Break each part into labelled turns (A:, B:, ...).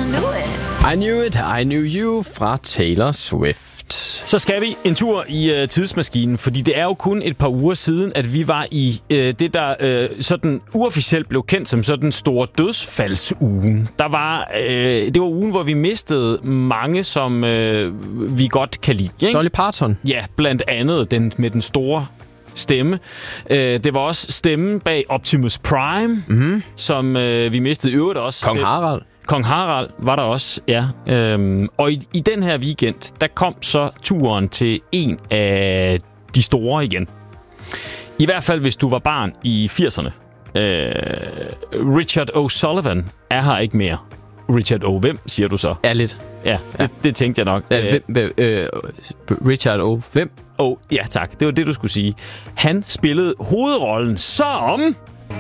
A: I knew it, I knew you fra Taylor Swift.
B: Så skal vi en tur i tidsmaskinen, fordi det er jo kun et par uger siden, at vi var i det, der sådan uofficielt blev kendt som sådan store dødsfaldsugen. Det var ugen, hvor vi mistede mange, som vi godt kan lide. Ikke?
A: Dolly Parton.
B: Ja, blandt andet den med den store stemme. Det var også stemmen bag Optimus Prime, som vi mistede i øvrigt også.
A: Kong Harald.
B: Kong Harald var der også, ja. Og i den her weekend, der kom så turen til en af de store igen. I hvert fald, hvis du var barn i 80'erne. Richard O'Sullivan er her ikke mere. Richard O. Hvem, siger du så?
A: Ja, lidt.
B: Ja, det tænkte jeg nok.
A: Richard O. Hvem?
B: Ja, tak. Det var det, du skulle sige. Han spillede hovedrollen som...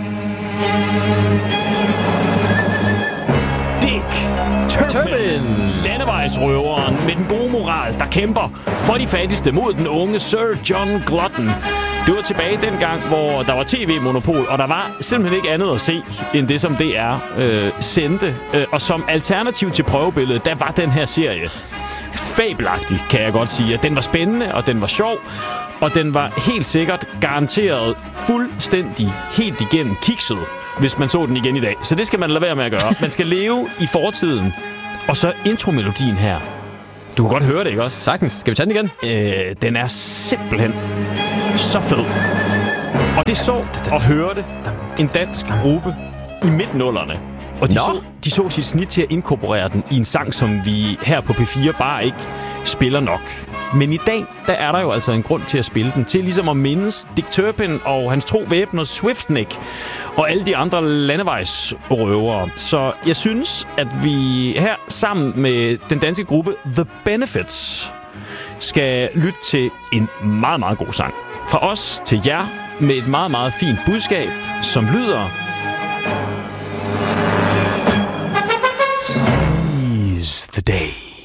B: Turpin, landevejsrøveren med den gode moral, der kæmper for de fattigste mod den unge Sir John Glutton. Det var tilbage dengang, hvor der var tv-monopol, og der var simpelthen ikke andet at se, end det, som DR sendte. Og som alternativ til prøvebilledet, der var den her serie fabelagtig, kan jeg godt sige. Den var spændende, og den var sjov, og den var helt sikkert garanteret fuldstændig helt igennem kikset, hvis man så den igen i dag. Så det skal man lade være med at gøre. Man skal leve i fortiden. Og så intromelodien her. Du kan godt høre det, ikke også?
A: Sagtens. Skal vi tage den igen?
B: Den er simpelthen så fed. Og det så og hørte en dansk gruppe i midt-nullerne. Og de så sit snit til at inkorporere den i en sang, som vi her på P4 bare ikke spiller nok. Men i dag, der er der jo altså en grund til at spille den. Til ligesom at mindes Dick Turpin og hans tro væbner Swiftnick og alle de andre landevejsrøvere. Så jeg synes, at vi her sammen med den danske gruppe The Benefits skal lytte til en meget, meget god sang. Fra os til jer med et meget, meget fint budskab, som lyder...